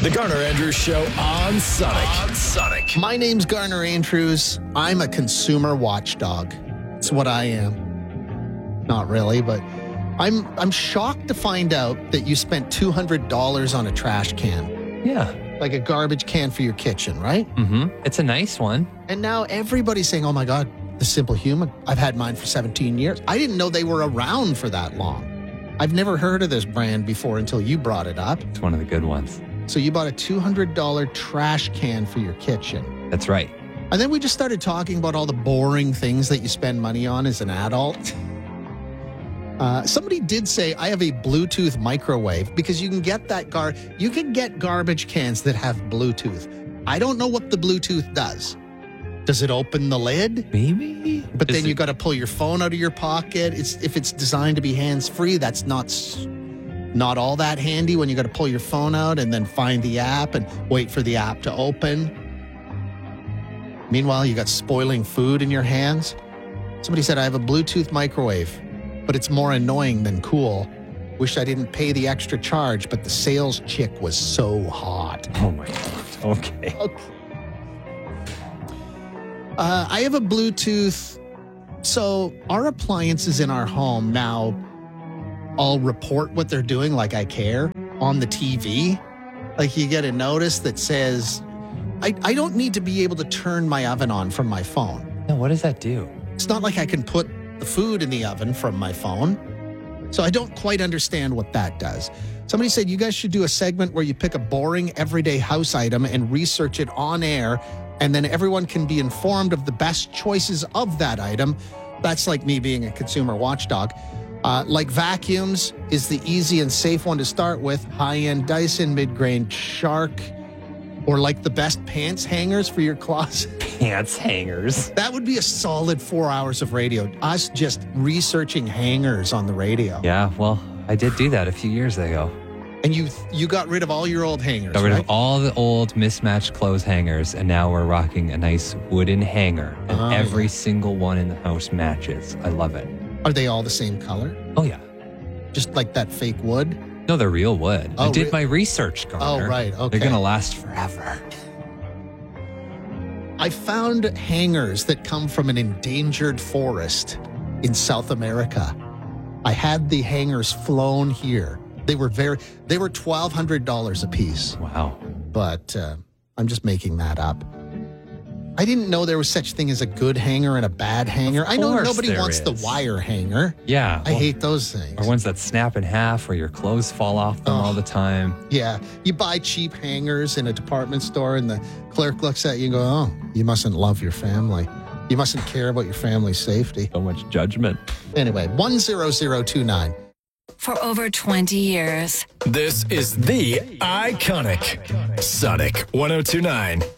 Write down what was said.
The Garner Andrews Show on Sonic. My name's Garner Andrews. I'm a consumer watchdog. That's what I am. Not really, but I'm shocked to find out that you spent $200 on a trash can. Yeah. Like a garbage can for your kitchen, right? Mm-hmm. It's a nice one. And now everybody's saying, oh my God, The Simple Human. I've had mine for 17 years. I didn't know they were around for that long. I've never heard of this brand before until you brought it up. It's one of the good ones. So you bought a $200 trash can for your kitchen. That's right. And then we just started talking about all the boring things that you spend money on as an adult. Somebody did say, I have a Bluetooth microwave, because you can get you can get garbage cans that have Bluetooth. I don't know what the Bluetooth does. Does it open the lid? Maybe. But then you got to pull your phone out of your pocket. If it's designed to be hands-free, that's not all that handy when you got to pull your phone out and then find the app and wait for the app to open. Meanwhile, you got spoiling food in your hands. Somebody said, I have a Bluetooth microwave, but it's more annoying than cool. Wish I didn't pay the extra charge, but the sales chick was so hot. Oh my God. Okay. I have a Bluetooth. So our appliances in our home now all report what they're doing, like I care, on the TV. Like you get a notice that says, I don't need to be able to turn my oven on from my phone. Now, what does that do? It's not like I can put the food in the oven from my phone. So I don't quite understand what that does. Somebody said you guys should do a segment where you pick a boring everyday house item and research it on air, and then everyone can be informed of the best choices of that item. That's like me being a consumer watchdog. Like vacuums is the easy and safe one to start with. High-end Dyson, mid-grain Shark, or like the best pants hangers for your closet. Pants hangers. That would be a solid 4 hours of radio. Us just researching hangers on the radio. Yeah, well, I did do that a few years ago. And you got rid of all your old hangers, Got rid right? of all the old mismatched clothes hangers, and now we're rocking a nice wooden hanger. And every single one in the house matches. I love it. Are they all the same color? Oh, yeah. Just like that fake wood? No, they're real wood. Oh, I did my research, Garner. Oh, right. Okay. They're going to last forever. I found hangers that come from an endangered forest in South America. I had the hangers flown here. They were $1,200 a piece. Wow. But I'm just making that up. I didn't know there was such thing as a good hanger and a bad hanger. I know nobody wants the wire hanger. Yeah. I hate those things. Or ones that snap in half, where your clothes fall off them all the time. Yeah. You buy cheap hangers in a department store and the clerk looks at you and goes, oh, you mustn't love your family. You mustn't care about your family's safety. So much judgment. Anyway, 10029. For over 20 years. This is the iconic Sonic 102.9.